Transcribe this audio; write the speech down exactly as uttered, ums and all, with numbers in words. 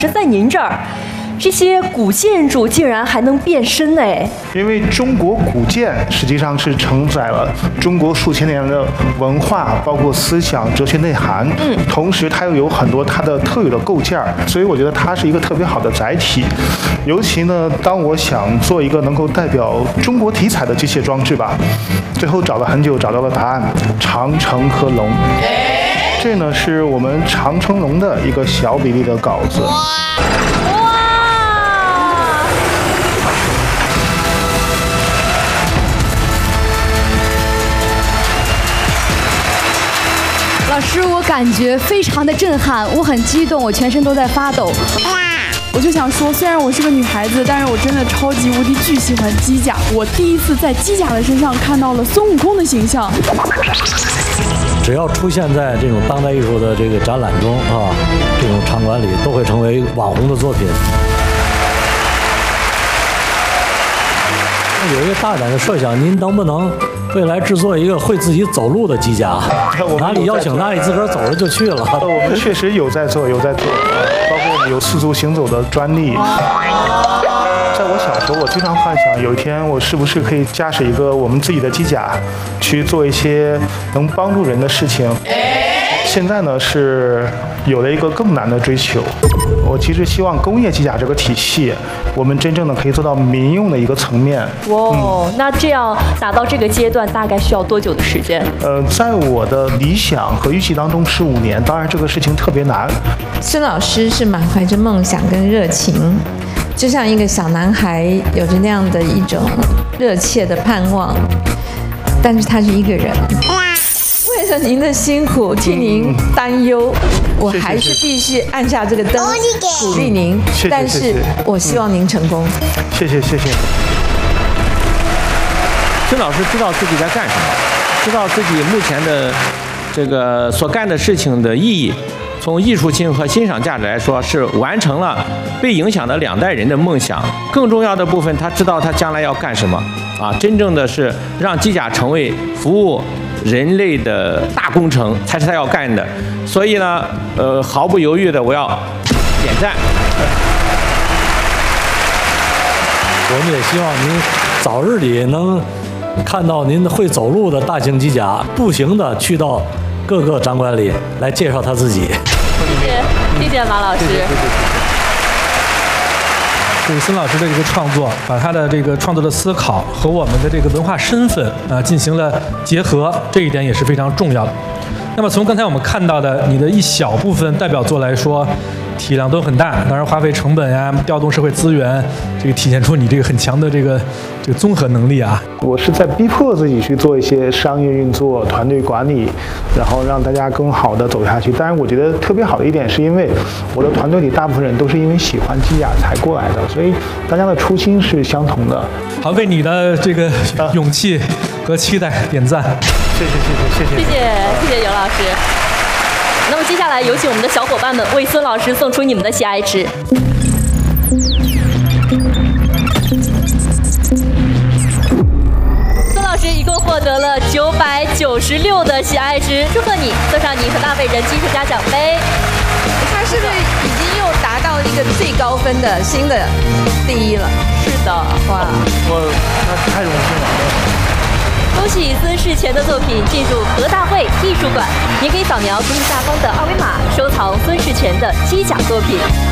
在您这儿，这些古建筑竟然还能变身哎！ 因为中国古建实际上是承载了中国数千年的文化，包括思想、哲学内涵。嗯，同时它又有很多它的特有的构件，所以我觉得它是一个特别好的载体。尤其呢，当我想做一个能够代表中国题材的机械装置吧，最后找了很久，找到了答案：长城和龙。这呢是我们长城龙的一个小比例的稿子。 哇！ 老师，我感觉非常的震撼，我很激动，我全身都在发抖。 我就想说，虽然我是个女孩子，但是我真的超级无敌巨喜欢机甲。我第一次在机甲的身上看到了孙悟空的形象。 只要出现在这种当代艺术的这个展览中啊，这种场馆里，都会成为网红的作品。有一个大胆的设想，您能不能未来制作一个会自己走路的机甲？哪里邀请哪里，自个儿走着就去了。 我们确实有在做，有在做，包括我们有四足行走的专利。在我小时候，我经常幻想有一天我是不是可以驾驶一个我们自己的机甲，去做一些能帮助人的事情。现在呢是有了一个更难的追求，我其实希望工业机甲这个体系，我们真正的可以做到民用的一个层面。 哇、哦嗯，那这样达到这个阶段大概需要多久的时间？ 呃，在我的理想和预计当中是五年，当然这个事情特别难。 孙老师是满怀着梦想跟热情，就像一个小男孩有着那样的一种热切的盼望，但是他是一个人。为了您的辛苦，替您担忧，我还是必须按下这个灯，鼓励您。但是我希望您成功。 谢谢谢谢。 孙老师知道自己在干什么，知道自己目前的这个所干的事情的意义。从艺术性和欣赏价值来说，是完成了被影响的两代人的梦想。更重要的部分，他知道他将来要干什么啊！真正的是让机甲成为服务人类的大工程，才是他要干的。所以呢，呃，毫不犹豫的，我要点赞。 我们也希望您早日里能看到您会走路的大型机甲，步行的去到各个展馆里来介绍他自己。 谢谢，谢谢马老师。 这个孙老师的这个创作，把他的这个创作的思考和我们的这个文化身份啊进行了结合，这一点也是非常重要的。那么从刚才我们看到的你的一小部分代表作来说，体量都很大，当然花费成本呀、调动社会资源，这个体现出你这个很强的这个这个综合能力啊。 我是在逼迫自己去做一些商业运作、团队管理，然后让大家更好的走下去。当然，我觉得特别好的一点是因为我的团队里大部分人都是因为喜欢机甲才过来的，所以大家的初心是相同的。 好，为你的这个勇气和期待点赞。 谢谢谢谢谢谢谢谢谢谢尤老师。那么接下来有请我们的小伙伴们为孙老师送出你们的喜爱值。孙老师一共获得了九百九十六的喜爱值，祝贺你，送上你和大伟人气艺术家奖杯。 他是不是已经又达到一个最高分的新的第一了？ 是的， 哇， 我那太荣幸了。 恭喜孙世全的作品进入何大会艺术馆，您可以扫描屏幕下方的二维码收藏孙世全的机甲作品。